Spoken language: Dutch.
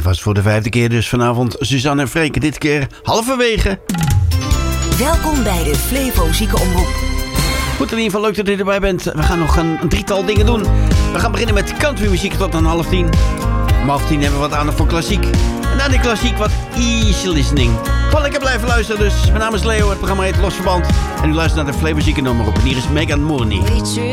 vast voor de 5e keer dus vanavond Suzanne en Freek. Dit keer halverwege. Welkom bij de Flevo Ziekenomroep. Goed, in ieder geval leuk dat u erbij bent. We gaan nog een drietal dingen doen. We gaan beginnen met countrymuziek tot aan 9:30. Om 9:30 hebben we wat aandacht voor klassiek. En na de klassiek wat easy listening. Gewoon lekker blijven luisteren dus. Mijn naam is Leo, het programma heet Los Verband. En u luistert naar de Flevo Ziekenomroep. En hier is Megan Mooney.